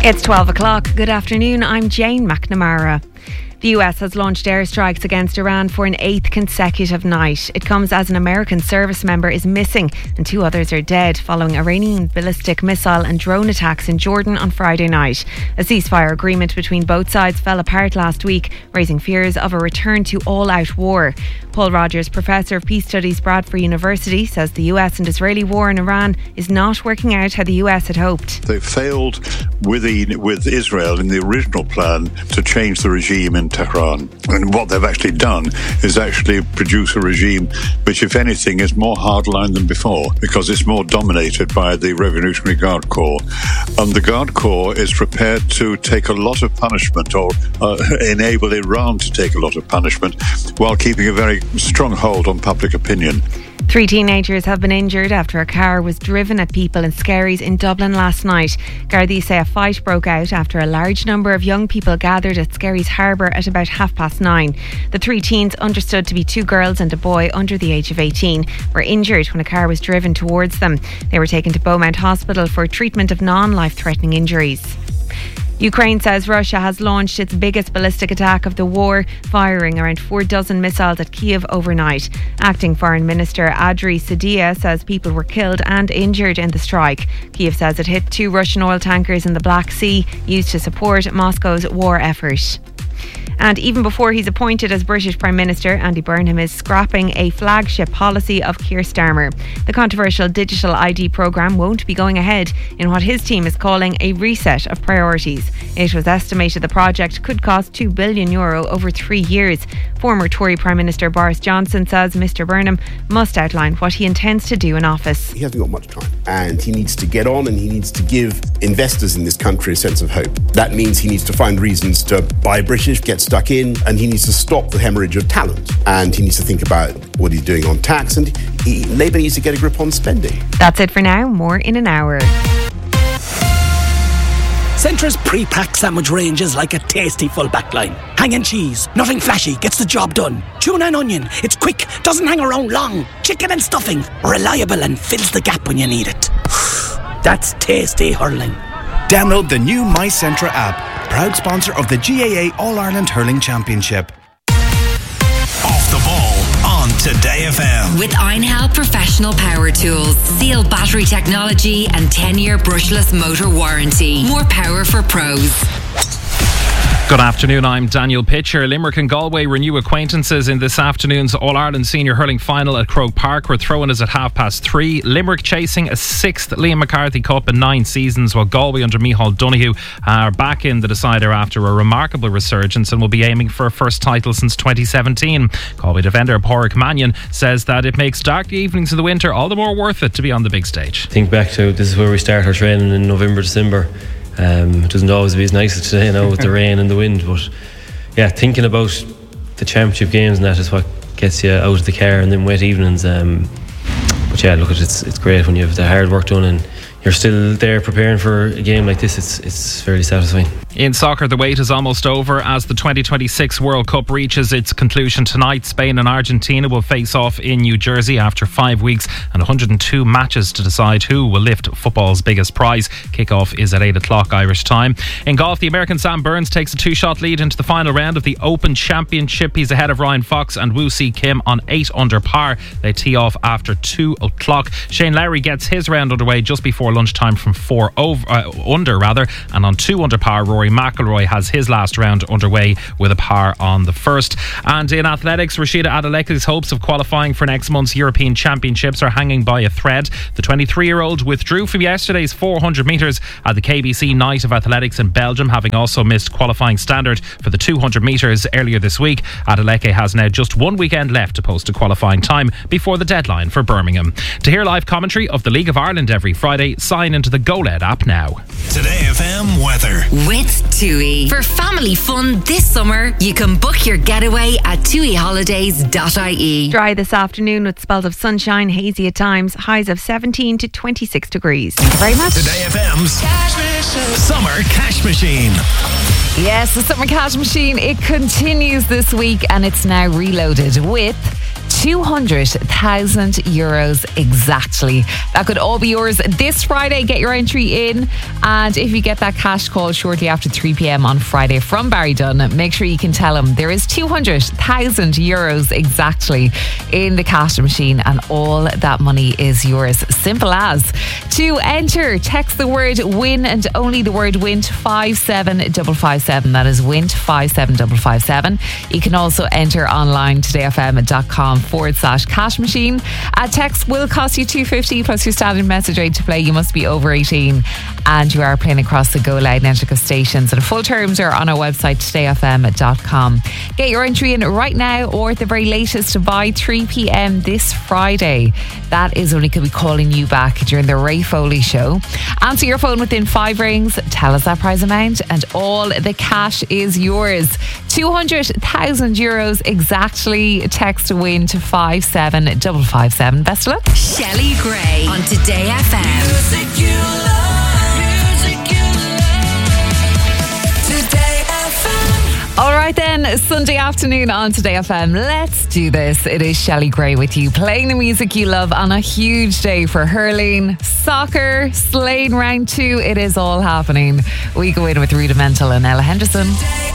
It's 12 o'clock. Good afternoon. I'm Jane McNamara. The US has launched airstrikes against Iran for an 8th consecutive night. It comes as an American service member is missing and 2 others are dead following Iranian ballistic missile and drone attacks in Jordan on Friday night. A ceasefire agreement between both sides fell apart last week, raising fears of a return to all-out war. Paul Rogers, Professor of Peace Studies, Bradford University, says the US and Israeli war in Iran is not working out how the US had hoped. They failed with Israel in the original plan to change the regime in Tehran. And what they've actually done is actually produce a regime which, if anything, is more hardline than before, because it's more dominated by the Revolutionary Guard Corps. And the Guard Corps is prepared to take a lot of punishment, or enable Iran to take a lot of punishment, while keeping a very strong hold on public opinion. 3 teenagers have been injured after a car was driven at people in Skerries in Dublin last night. Gardaí say a fight broke out after a large number of young people gathered at Skerries Harbour at about 9:30. The 3 teens, understood to be 2 girls and a boy under the age of 18, were injured when a car was driven towards them. They were taken to Beaumont Hospital for treatment of non-life-threatening injuries. Ukraine says Russia has launched its biggest ballistic attack of the war, firing around 4 dozen missiles at Kyiv overnight. Acting Foreign Minister Andriy Sybiha says people were killed and injured in the strike. Kyiv says it hit 2 Russian oil tankers in the Black Sea, used to support Moscow's war effort. And even before he's appointed as British Prime Minister, Andy Burnham is scrapping a flagship policy of Keir Starmer. The controversial digital ID programme won't be going ahead in what his team is calling a reset of priorities. It was estimated the project could cost €2 billion over 3 years. Former Tory Prime Minister Boris Johnson says Mr Burnham must outline what he intends to do in office. He hasn't got much time, and he needs to get on, and he needs to give investors in this country a sense of hope. That means he needs to find reasons to buy British, get stuck in, and he needs to stop the hemorrhage of talent, and he needs to think about what he's doing on tax, and Labour needs to get a grip on spending. That's it for now. More in an hour. Centra's pre-packed sandwich range is like a tasty full back line. Hanging cheese, nothing flashy, gets the job done. Tuna and onion, it's quick, doesn't hang around long. Chicken and stuffing, reliable and fills the gap when you need it. That's tasty hurling. Download the new My Centra app, proud sponsor of the GAA All-Ireland Hurling Championship. Off the ball on Today FM. With Einhell Professional Power Tools, Seal battery technology and 10-year brushless motor warranty. More power for pros. Good afternoon, I'm Daniel Pitcher. Limerick and Galway renew acquaintances in this afternoon's All-Ireland Senior Hurling Final at Croke Park. We're throwing us at 3:30. Limerick chasing a 6th Liam McCarthy Cup in 9 seasons, while Galway under Micheál Donoghue are back in the decider after a remarkable resurgence and will be aiming for a first title since 2017. Galway defender Pádraig Mannion says that it makes dark evenings in the winter all the more worth it to be on the big stage. Think back to this is where we start our training in November, December. It doesn't always be as nice as today now with the rain and the wind, but yeah, thinking about the championship games and that is what gets you out of the car, and then wet evenings. But yeah, look, it's great when you have the hard work done and you're still there preparing for a game like this. It's fairly satisfying. In soccer, the wait is almost over as the 2026 World Cup reaches its conclusion tonight. Spain and Argentina will face off in New Jersey after 5 weeks and 102 matches to decide who will lift football's biggest prize. Kickoff is at 8 o'clock Irish time. In golf, the American Sam Burns takes a 2-shot lead into the final round of the Open Championship. He's ahead of Ryan Fox and Woo See Kim on 8 under par. They tee off after 2 o'clock. Shane Lowry gets his round underway just before lunchtime from 4 under, and on 2 under par, Rory McIlroy has his last round underway with a par on the first. And in athletics, Rashida Adeleke's hopes of qualifying for next month's European Championships are hanging by a thread. The 23-year-old withdrew from yesterday's 400 metres at the KBC Night of Athletics in Belgium, having also missed qualifying standard for the 200 metres earlier this week. Adeleke has now just 1 weekend left to post a qualifying time before the deadline for Birmingham. To hear live commentary of the League of Ireland every Friday, sign into the GoLed app now. Today FM weather. With TUI. For family fun this summer, you can book your getaway at tuiholidays.ie. Dry this afternoon with spells of sunshine, hazy at times, highs of 17 to 26 degrees. Thank you very much. Today FM's Summer Cash Machine. Yes, the Summer Cash Machine, it continues this week and it's now reloaded with €200,000 exactly. That could all be yours this Friday. Get your entry in, and if you get that cash call shortly after 3 p.m. on Friday from Barry Dunn, make sure you can tell him there is €200,000 exactly in the cash machine, and all that money is yours. Simple as. To enter, text the word WIN and only the word WIN to 57557. That is WIN to 57557. You can also enter online todayfm.com/cash machine. A text will cost you $2.50 plus your standard message rate to play. You must be over 18 and you are playing across the Go Loud Network of stations. And full terms are on our website todayfm.com. Get your entry in right now, or at the very latest by 3 p.m. this Friday. That is when we could be calling you back during the Ray Foley show. Answer your phone within 5 rings, tell us that prize amount, and all the cash is yours. €200,000 exactly. Text to WIN to 57557. Best of luck. Shelley Gray on Today FM. Music you love, music you love. Today FM. All right then, Sunday afternoon on Today FM. Let's do this. It is Shelley Gray with you, playing the music you love on a huge day for hurling, soccer, Slane round 2. It is all happening. We go in with Rudimental and Ella Henderson.